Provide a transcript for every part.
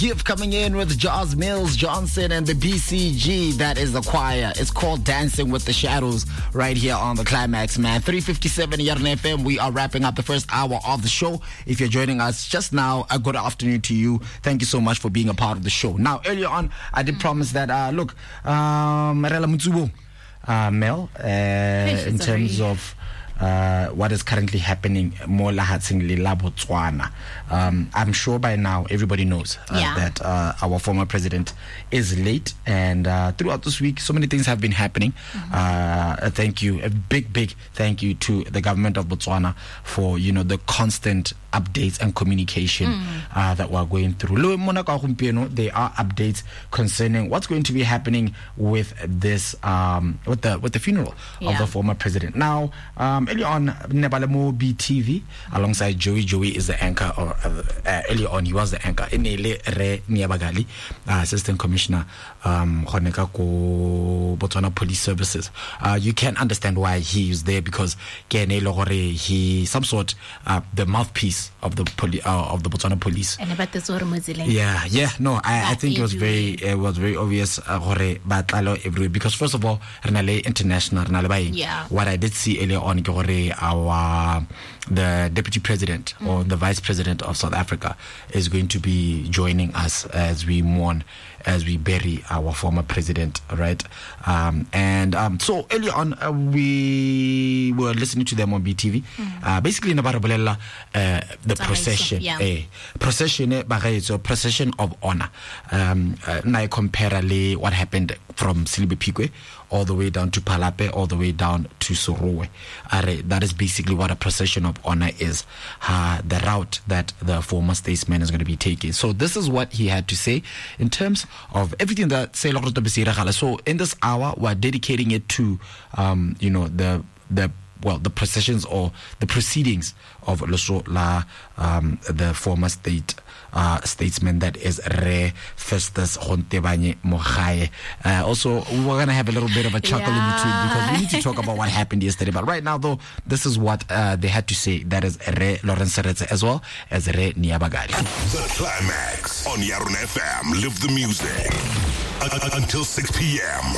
Gift coming in with Jaws Mills Johnson and the BCG. That is the choir. It's called Dancing with the Shadows right here on the Climax, man. 3:57 Yarn FM. We are wrapping up the first hour of the show. If you're joining us just now, a good afternoon to you. Thank you so much for being a part of the show. Now, earlier on, I did promise that, Marela Mutsubo, Mel, in terms of what is currently happening more lahatsingly la Botswana. I'm sure by now everybody knows that our former president is late, and throughout this week so many things have been happening. Thank you, a big thank you to the government of Botswana for the constant updates and communication that we're going through. There are updates concerning what's going to be happening with this with the funeral of the former president. Now, early on, Nebalemo BTV alongside Joey is the anchor, or early on he was the anchor. Enele Re Niabagali, Assistant Commissioner Honeka ko Botswana Police Services. You can understand why he is there, because he some sort the mouthpiece of the Botswana Police. I think it was very obvious everywhere, because first of all, international. What I did see earlier on, the deputy president or the vice president of South Africa is going to be joining us as we mourn, as we bury our former president, right? So earlier on, we were listening to them on BTV. Basically, the procession, procession of honor. I compare what happened from Silibe Pikwe all the way down to Palape, all the way down to Sorowe. That is basically what a procession of honor is. The route that the former statesman is going to be taking. So this is what he had to say in terms of everything that Selo Roto Besira. So in this hour, we're dedicating it to the processions or the proceedings of the former statesman, that is Re Festus Gontebanye Mogae. Also, we're going to have a little bit of a chuckle in between, because we need to talk about what happened yesterday. But right now, though, this is what they had to say. That is Re Lawrence Seretse as well as Re Niabagali. The Climax on Yarn FM. Live the music until 6 p.m.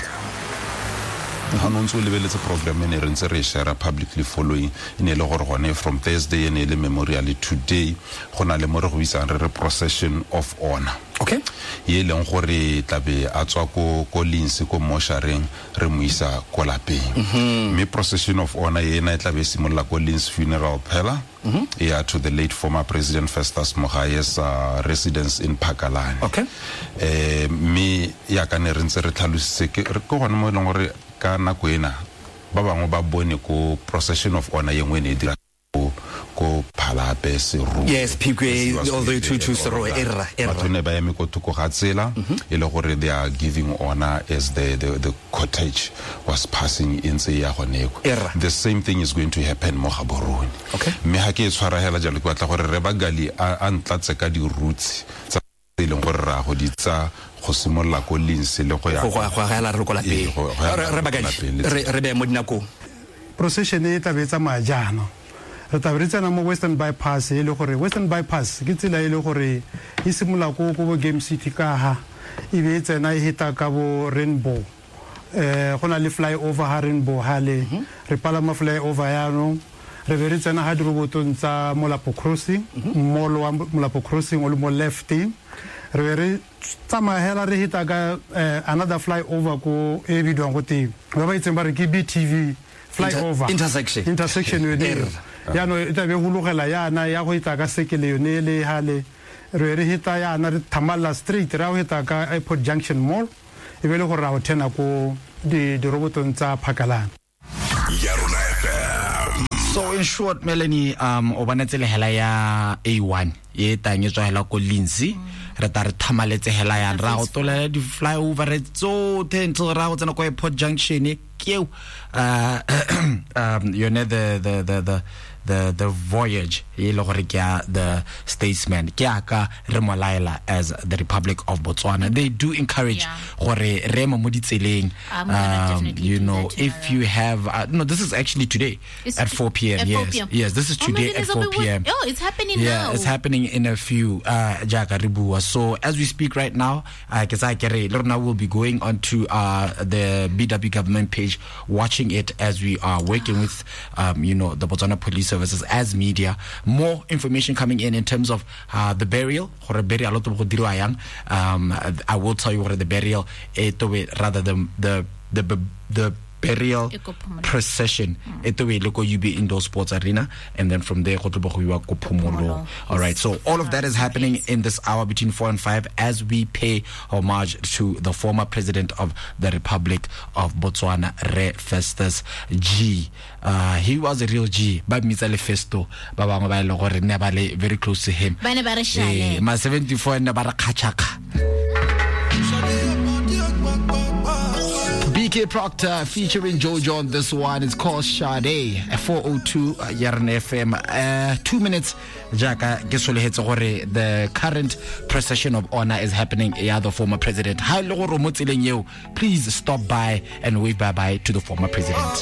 Hanonso lebeletse program ene re ntse re share publicly following ine le gore gone from Thursday ene le memorial today gona le more go isa re procession of honor. Okay, ye leng gore tlabe a tswa ko linse ko moshareng re muisa ko lapeng. Me procession of honor ye na tlabe simolla ko linse funeral phela to the late former president Festus Mogae's residence in Pakalane. Okay, me ya ka ne re ntse re tlhalositse ke go gone mo leng gore ka nako ena ba bangwe ba bone ko procession of honor yengwe ne dira ko Phalape Seru. Yes, Pikwe all the way to Seru era. Batone ba eme ko thoko ga tsela ile gore they are giving honor as the cottage was passing in se ya goneko. The same thing is going to happen mo Gaborone. Okay, me ha ke tshwara hela jalo ke batla gore re bagali a ntlatse ka di roots tsa ile gore ra go ditsa go simolla ko linse le go ya go la re ko lapeng re bagali re be mo dinako procession e tabetsa majano re tabetsana mo Western Bypass e le gore Western Bypass ke tsela e le gore e simolla ko Game City ka ha e be tsena e hita ka bo Rainbow gona le flyover ha Rainbow hale re palama flyover ya no re be re tsena ha dirobotong tsa Molapo Crossing molo wa Molapo Crossing o le mo lefty re tsamahela re hita ka another flyover ko e bidwang go teng ba itseng ba re ke BTV flyover intersection yone ya no ita be hulugela yana ya go hita ka sekele yone le hale re hita yana re Tamala Street ra go hita ka Airport Junction Mall e be le go ra go tena ko di robotong tsa Phakalane. So in short, Melanie, obanetse le hela ya A1 ye tanye tswa hela ko Lindsay re ta re thamaletse hela ya ra go tolela di flyover re tso tento ra go tsena ko Airport Junction ke yone the voyage the statesman as the Republic of Botswana. They do encourage you know, if you have no, this is actually today at 4 p.m. At 4 p.m. Yes, this is today at 4 p.m. Oh, it's happening now. Yeah, it's happening in a few so as we speak right now, Lorna will be going onto the BW government page, watching it as we are working with you know, the Botswana Police Services as media. More information coming in terms of the burial. I will tell you what the burial rather the burial procession you be indoor sports arena, and then from there all right, so all of that is happening in this hour between 4 and 5 as we pay homage to the former president of the Republic of Botswana, Re Festus G. He was a real G, but Mitsale Festo very close to him. My 74 and BK Proctor featuring Jojo on this one. It's called Sade. 402 Yarn FM. 2 minutes. The current procession of honor is happening. The former president. Please stop by and wave bye-bye to the former president.